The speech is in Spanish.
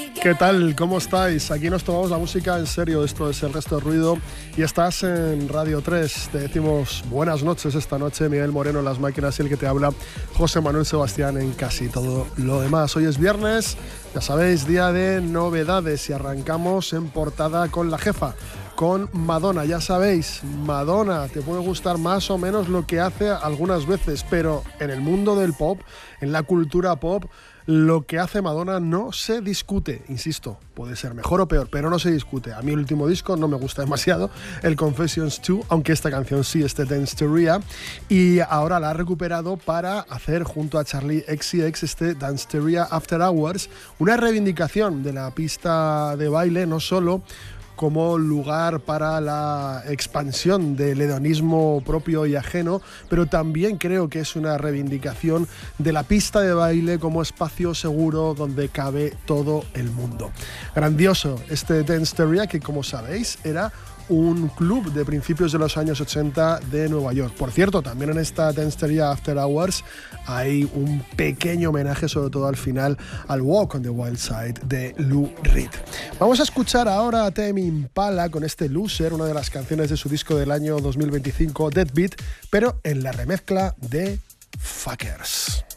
¿Qué tal? ¿Cómo estáis? Aquí nos tomamos la música en serio, esto es El Resto del Ruido y estás en Radio 3. Te decimos buenas noches esta noche, Miguel Moreno en las máquinas y el que te habla, José Manuel Sebastián en casi todo lo demás. Hoy es viernes, ya sabéis, día de novedades y arrancamos en portada con la jefa, con Madonna. Ya sabéis, Madonna te puede gustar más o menos lo que hace algunas veces, pero en el mundo del pop, en la cultura pop, lo que hace Madonna no se discute, insisto, puede ser mejor o peor, pero no se discute. A mí el último disco no me gusta demasiado, el Confessions 2, aunque esta canción sí, este Danceteria, y ahora la ha recuperado para hacer junto a Charli XCX este Danceteria After Hours, una reivindicación de la pista de baile, no solo como lugar para la expansión del hedonismo propio y ajeno, pero también creo que es una reivindicación de la pista de baile como espacio seguro donde cabe todo el mundo. Grandioso este Danceteria, que como sabéis era un club de principios de los años 80 de Nueva York. Por cierto, también en esta Danceteria After Hours hay un pequeño homenaje, sobre todo al final, al Walk on the Wild Side de Lou Reed. Vamos a escuchar ahora a Tame Impala con este Loser, una de las canciones de su disco del año 2025, Deadbeat, pero en la remezcla de Fuckers.